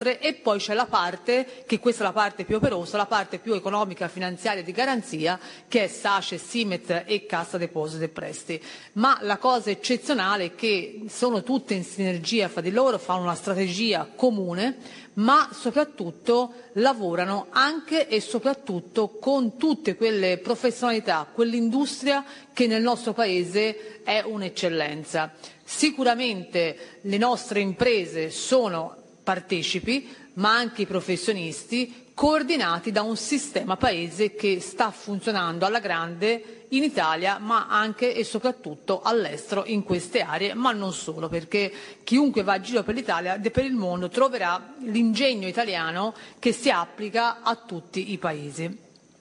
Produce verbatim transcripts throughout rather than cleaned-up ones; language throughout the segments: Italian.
offre, e poi c'è la parte, che questa è la parte più operosa, la parte più economica, finanziaria di garanzia, che è SACE, SIMET e Cassa Depositi e Prestiti. Ma la cosa eccezionale è che sono tutte in sinergia fra di loro, fanno una strategia comune, ma soprattutto lavorano anche e soprattutto con tutte quelle professionalità, quell'industria che nel nostro Paese è un'eccellenza. Sicuramente le nostre imprese sono partecipi, ma anche i professionisti, coordinati da un sistema Paese che sta funzionando alla grande in Italia, ma anche e soprattutto all'estero in queste aree, ma non solo, perché chiunque va a giro per l'Italia e per il mondo troverà l'ingegno italiano che si applica a tutti i Paesi.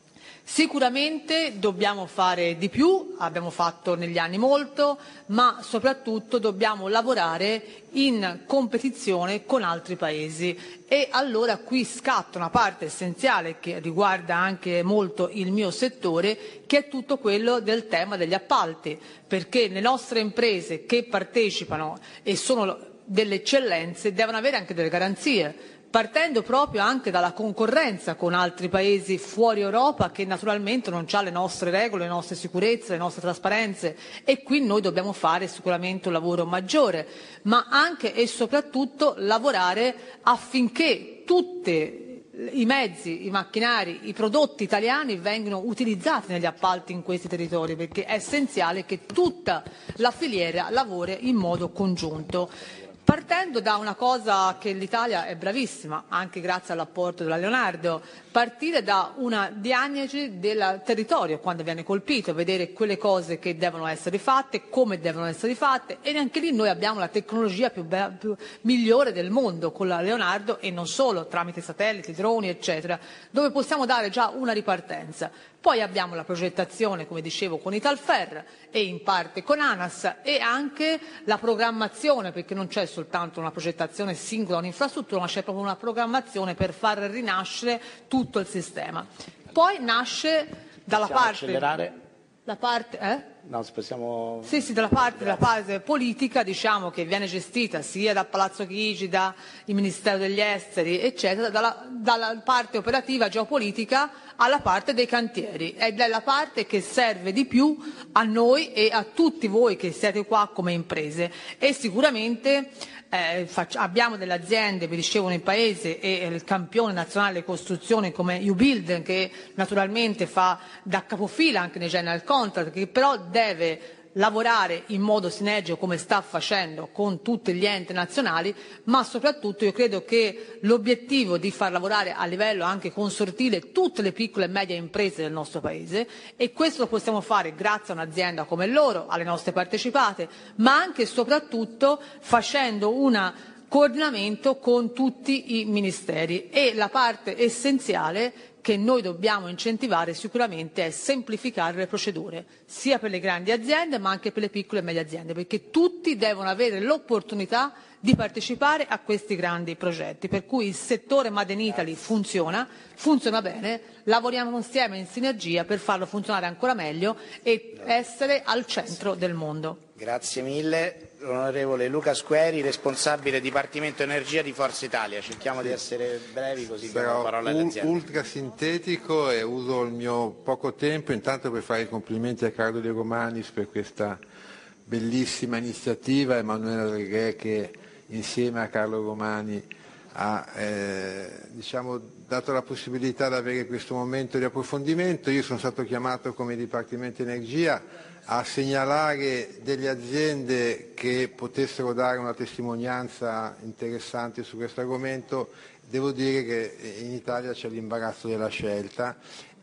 Sicuramente dobbiamo fare di più, abbiamo fatto negli anni molto, ma soprattutto dobbiamo lavorare in competizione con altri Paesi, e allora qui scatta una parte essenziale che riguarda anche molto il mio settore, che è tutto quello del tema degli appalti, perché le nostre imprese che partecipano e sono delle eccellenze devono avere anche delle garanzie, partendo proprio anche dalla concorrenza con altri Paesi fuori Europa, che naturalmente non ha le nostre regole, le nostre sicurezze, le nostre trasparenze, e qui noi dobbiamo fare sicuramente un lavoro maggiore, ma anche e soprattutto lavorare affinché tutti i mezzi, i macchinari, i prodotti italiani vengano utilizzati negli appalti in questi territori, perché è essenziale che tutta la filiera lavori in modo congiunto. Partendo da una cosa che l'Italia è bravissima, anche grazie all'apporto della Leonardo, partire da una diagnosi del territorio quando viene colpito, vedere quelle cose che devono essere fatte, come devono essere fatte, e anche lì noi abbiamo la tecnologia più, più migliore del mondo con la Leonardo, e non solo, tramite satelliti, droni, eccetera, dove possiamo dare già una ripartenza. Poi abbiamo la progettazione, come dicevo, con Italferr e in parte con ANAS, e anche la programmazione, perché non c'è soltanto una progettazione singola, un'infrastruttura, ma c'è proprio una programmazione per far rinascere tutto il sistema. Poi nasce dalla Possiamo parte... accelerare? La parte... Eh? No, possiamo... Sì, sì, dalla parte, della parte politica, diciamo, che viene gestita sia da Palazzo Chigi, dal Ministero degli Esteri, eccetera, dalla, dalla parte operativa geopolitica alla parte dei cantieri, ed è la parte che serve di più a noi e a tutti voi che siete qua come imprese, e sicuramente eh, faccia, abbiamo delle aziende, vi dicevo, nel Paese, e il campione nazionale di costruzione come U-Build, che naturalmente fa da capofila anche nei general contract, che però deve lavorare in modo sinergico come sta facendo con tutti gli enti nazionali, ma soprattutto io credo che l'obiettivo di far lavorare a livello anche consortile tutte le piccole e medie imprese del nostro Paese, e questo lo possiamo fare grazie a un'azienda come loro, alle nostre partecipate, ma anche e soprattutto facendo un coordinamento con tutti i ministeri. E la parte essenziale che noi dobbiamo incentivare sicuramente è semplificare le procedure, sia per le grandi aziende ma anche per le piccole e medie aziende, perché tutti devono avere l'opportunità di partecipare a questi grandi progetti, per cui il settore Made in Italy funziona, funziona bene, lavoriamo insieme in sinergia per farlo funzionare ancora meglio e essere al centro del mondo. Grazie mille. L'onorevole Luca Squeri, responsabile Dipartimento Energia di Forza Italia. Cerchiamo di essere brevi, così diamo la parola alle aziende. Ultra sintetico, e uso il mio poco tempo intanto per fare i complimenti a Carlo De Romanis per questa bellissima iniziativa, Emanuela Reghe che insieme a Carlo Romani ha eh, diciamo, dato la possibilità di avere questo momento di approfondimento. Io sono stato chiamato come Dipartimento Energia a segnalare delle aziende che potessero dare una testimonianza interessante su questo argomento. Devo dire che in Italia c'è l'imbarazzo della scelta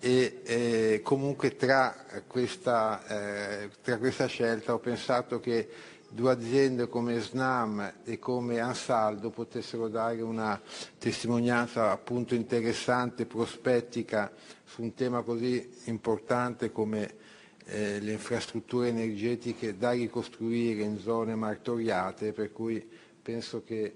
e eh, comunque tra questa, eh, tra questa scelta ho pensato che due aziende come Snam e come Ansaldo potessero dare una testimonianza appunto interessante, prospettica su un tema così importante come eh, le infrastrutture energetiche da ricostruire in zone martoriate, per cui penso che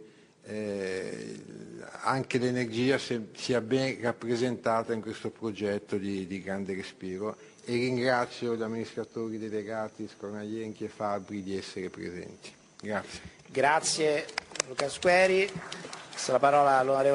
eh, anche l'energia sia ben rappresentata in questo progetto di, di grande respiro, e ringrazio gli amministratori delegati Scornaienchi e Fabbri di essere presenti. Grazie. Grazie Luca Squeri. La parola all'onorevole